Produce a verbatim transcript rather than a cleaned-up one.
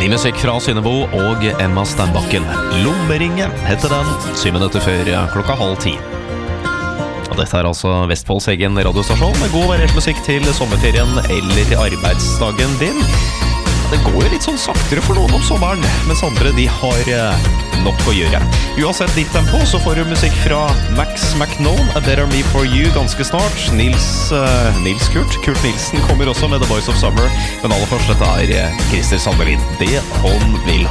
Ny musikk fra Synnebo og Emma Steinbakken. Lommeringe heter den, syv minutter før klokka halv ti. Og dette er altså Vestfolds egen radiostasjon med god variert musikk til sommerferien eller arbeidsdagen din. Det går jo litt sånn saktere for noen om sommeren, mens andre de har nok å gjøre. Uansett ditt tempo, så får du musikk fra Max McNone, A Better Me For You ganske snart. Nils, uh, Nils Kurt, Kurt Nilsen kommer også med The Voice of Summer, men aller først dette er Christer Sandelin. Det hånd vil